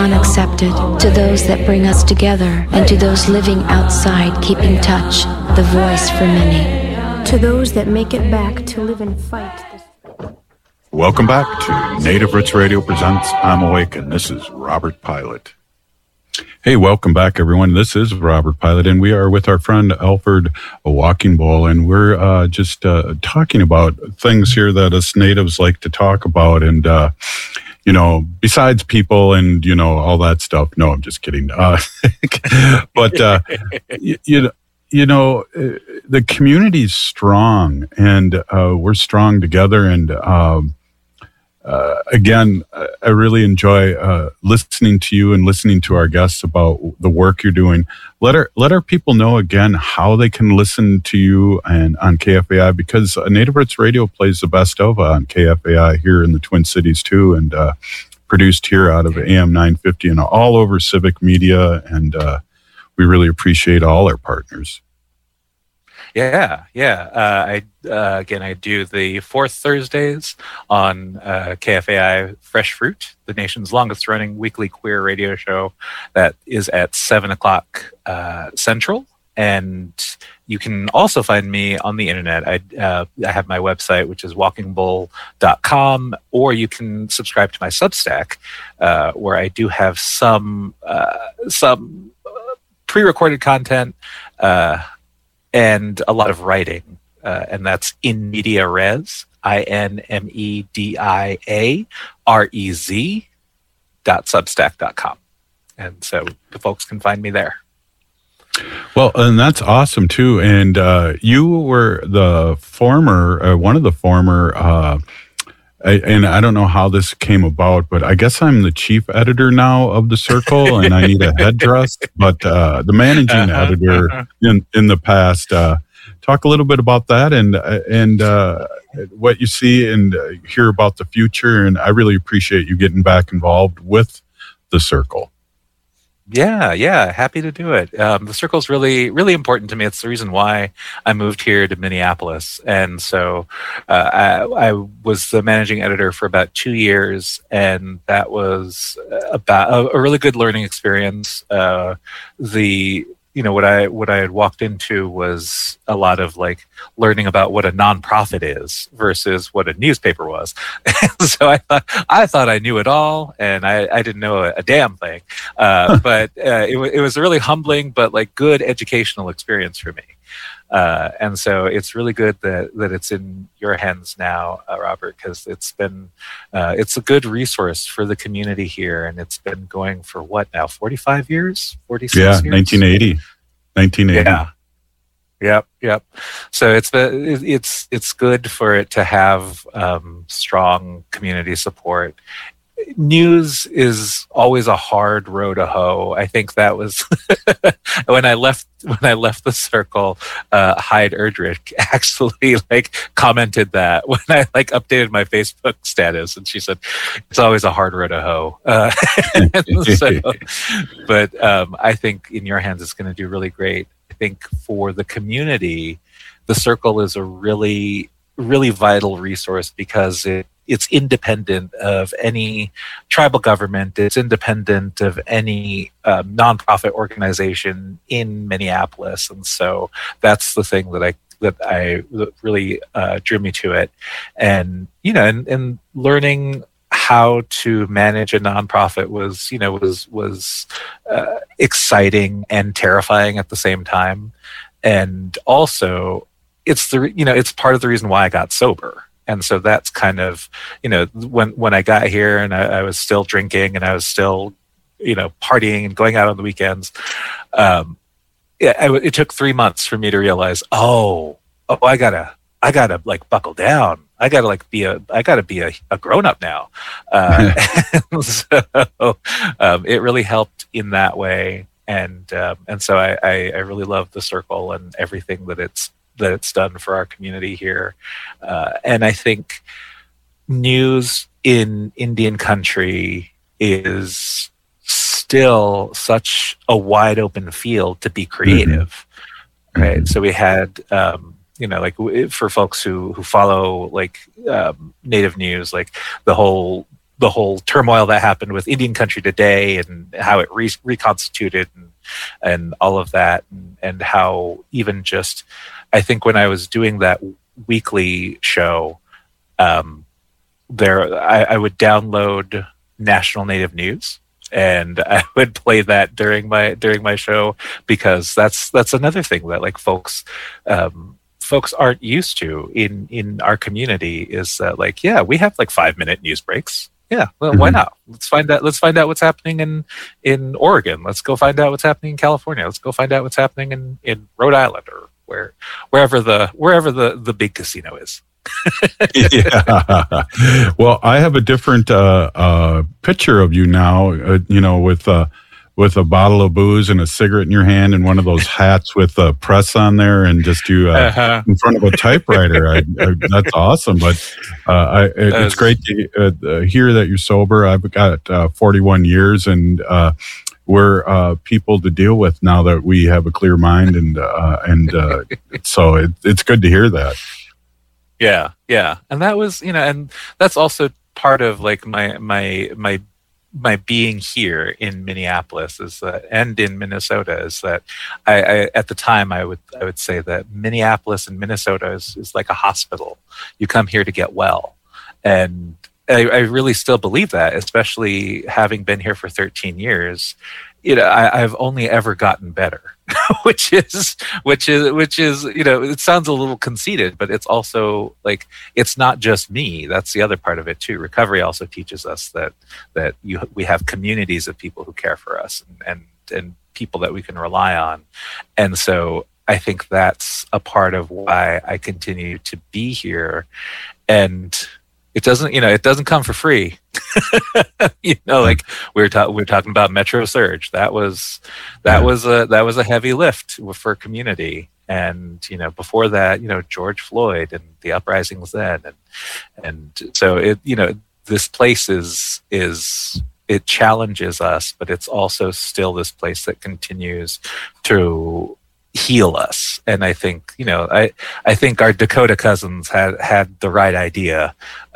unaccepted, to those that bring us together, and to those living outside, keeping touch, the voice for many. To those that make it back to live and fight. Welcome back to Native Roots Radio Presents I'm Awake, and this is Robert Pilot. Hey, welcome back, everyone. This is Robert Pilot, and we are with our friend Alfred Walking Bull, and we're just talking about things here that us natives like to talk about, and besides people and all that stuff. No, I'm just kidding. But the community's strong, and we're strong together, and again, I really enjoy listening to you and listening to our guests about the work you're doing. Let our people know again how they can listen to you and on KFAI, because Native Roots Radio plays the best of on KFAI here in the Twin Cities too, and produced here out of AM 950 and all over Civic Media, and we really appreciate all our partners. Yeah. I do the fourth Thursdays on KFAI Fresh Fruit, the nation's longest running weekly queer radio show that is at 7 o'clock Central. And you can also find me on the internet. I have my website, which is walkingbull.com, or you can subscribe to my Substack, where I do have some pre-recorded content, and a lot of writing, and that's in media res, INMEDIAREZ.substack.com. And so the folks can find me there. Well, and that's awesome too. And you were the former, one of the former, and I don't know how this came about, but I guess I'm the chief editor now of the Circle, and I need a headdress. But the managing editor in the past, talk a little bit about that and what you see and hear about the future. And I really appreciate you getting back involved with the Circle. Yeah, happy to do it. The Circle's really, really important to me. It's the reason why I moved here to Minneapolis. And so I was the managing editor for about 2 years, and that was about a really good learning experience. What I had walked into was a lot of like learning about what a nonprofit is versus what a newspaper was. So I thought I knew it all, and I didn't know a damn thing. But it was a really humbling but like good educational experience for me. And so it's really good that it's in your hands now, Robert, because it's a good resource for the community here, and it's been going for what now, 45 years, 46 years? 1980. Yeah. Yep. So it's good for it to have strong community support. News is always a hard row to hoe. I think that was when I left the Circle. Hyde Erdrich actually commented that when I updated my Facebook status, and she said it's always a hard row to hoe. But I think in your hands it's going to do really great. I think for the community, the Circle is a really, really vital resource because it's independent of any tribal government. It's independent of any nonprofit organization in Minneapolis, and so that's the thing that really drew me to it. And and learning how to manage a nonprofit was exciting and terrifying at the same time, and also it's part of the reason why I got sober. And so that's kind of, when I got here and I was still drinking and I was still, partying and going out on the weekends. It took 3 months for me to realize, I gotta buckle down. I gotta be a grown up now. So it really helped in that way. And so I really love the Circle and everything that it's done for our community here. And I think news in Indian country is still such a wide open field to be creative. Mm-hmm. Right. So we had, for folks who follow Native news, the whole the whole turmoil that happened with Indian Country Today and how it reconstituted and all of that, and how even just, I think when I was doing that weekly show, I would download National Native News, and I would play that during my show, because that's another thing that like folks aren't used to in our community, is that like, yeah, we have like 5-minute news breaks. Yeah, well, why not? Let's find out what's happening in Oregon. Let's go find out what's happening in California. Let's go find out what's happening in Rhode Island, or wherever the big casino is. Yeah. Well, I have a different picture of you now, with a bottle of booze and a cigarette in your hand and one of those hats with a press on there, and just you in front of a typewriter. That's awesome. But it's great to hear that you're sober. I've got 41 years, and we're people to deal with now that we have a clear mind, and so it's good to hear that. Yeah. And that was, and that's also part of like my being here in Minneapolis and in Minnesota, is that I at the time I would say that Minneapolis and Minnesota is like a hospital. You come here to get well. And I really still believe that, especially having been here for 13 years. I've only ever gotten better, which is, it sounds a little conceited, but it's also like, it's not just me. That's the other part of it too. Recovery also teaches us that we have communities of people who care for us, and people that we can rely on. And so I think that's a part of why I continue to be here. And it doesn't come for free. Like we were talking about Metro Surge. That was a heavy lift for community. And before that, George Floyd and the uprisings then, and so this place is it challenges us, but it's also still this place that continues to heal us. And I think I think our Dakota cousins had the right idea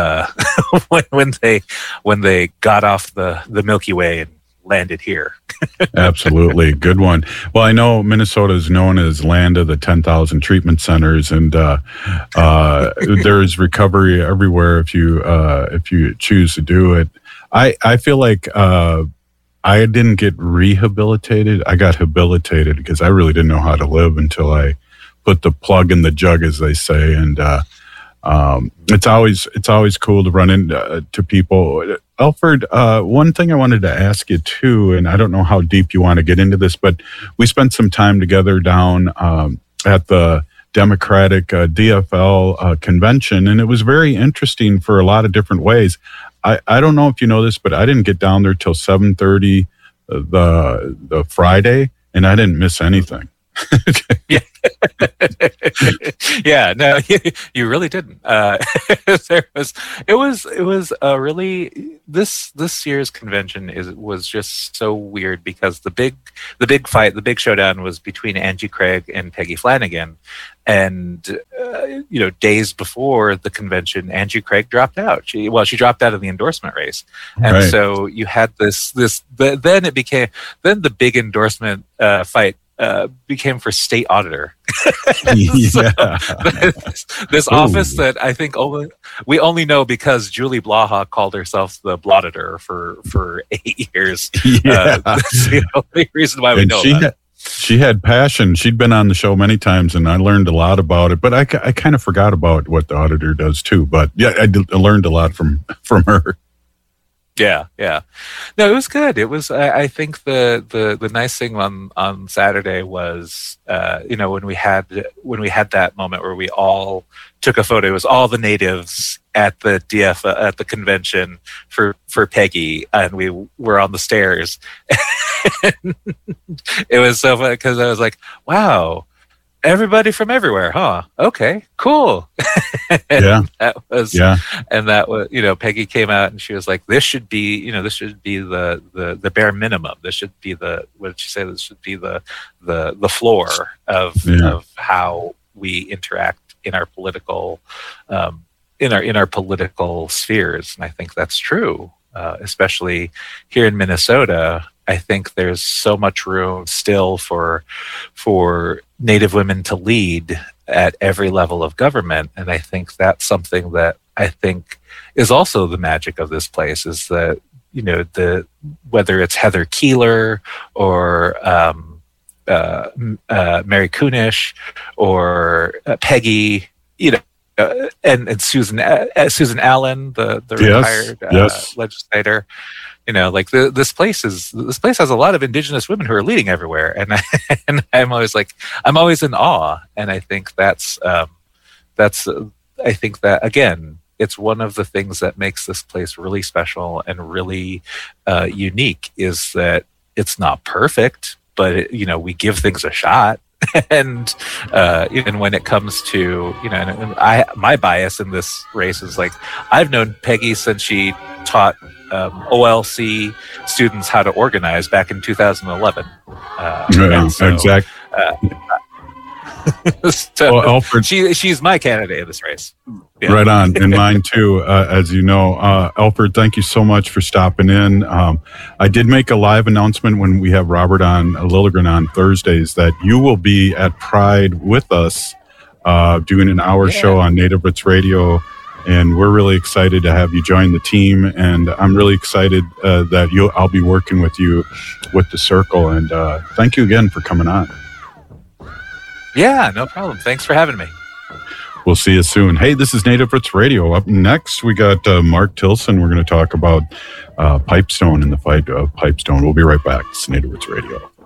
when they got off the Milky Way and landed here. Absolutely. Good one. Well, I know Minnesota is known as land of the 10,000 treatment centers, and there's recovery everywhere if you choose to do it. I feel like I didn't get rehabilitated. I got habilitated, because I really didn't know how to live until I put the plug in the jug, as they say. And it's always cool to run into people. Alfred, one thing I wanted to ask you too, and I don't know how deep you want to get into this, but we spent some time together down at the Democratic DFL convention, and it was very interesting for a lot of different ways. I don't know if you know this, but I didn't get down there till 7:30 the Friday, and I didn't miss anything. Yeah. Yeah, no, you really didn't. It was a really, this year's convention was just so weird, because the big fight, the big showdown was between Angie Craig and Peggy Flanagan. And days before the convention, Angie Craig dropped out. She dropped out of the endorsement race, and right. So you had this. Then the big endorsement fight became for state auditor. Yeah. This office that I think we only know because Julie Blaha called herself the Blauditor for 8 years. Yeah. That's the only reason why we know that. She had passion. She'd been on the show many times, and I learned a lot about it. But I kind of forgot about what the auditor does too. But yeah, I learned a lot from her. Yeah. No, it was good. It was. I think the nice thing on Saturday was, when we had that moment where we all took a photo. It was all the natives at the at the convention for Peggy, and we were on the stairs. It was so fun, because I was like, wow, everybody from everywhere, huh? Okay, cool. Yeah. That was, Peggy came out and she was like, this should be the bare minimum. This should be what did she say? This should be the floor of how we interact in our political in our political spheres. And I think that's true. especially here in Minnesota, I think there's so much room still for Native women to lead at every level of government. And I think that's something that I think is also the magic of this place, is that, you know, whether it's Heather Keeler or Mary Kunish or Peggy, you know, and Susan Allen, the retired legislator. You know, like this place has a lot of Indigenous women who are leading everywhere, and I'm always in awe. And I think I think that again, it's one of the things that makes this place really special and really unique, is that it's not perfect, but you know, we give things a shot. And even when it comes to, you know, and my bias in this race is like, I've known Peggy since she taught OLC students how to organize back in 2011. Exactly. So well, Alfred, she's my candidate in this race. Yeah. Right on, and mine too, as you know. Alfred, thank you so much for stopping in. I did make a live announcement when we have Robert Lilligren on Thursdays that you will be at Pride with us doing an hour show on Native Roots Radio, and we're really excited to have you join the team, and I'm really excited that I'll be working with you with the Circle, and thank you again for coming on. Yeah, no problem. Thanks for having me. We'll see you soon. Hey, this is Native Roots Radio. Up next, we got Mark Tilson. We're going to talk about Pipestone and the fight of Pipestone. We'll be right back. It's Native Roots Radio.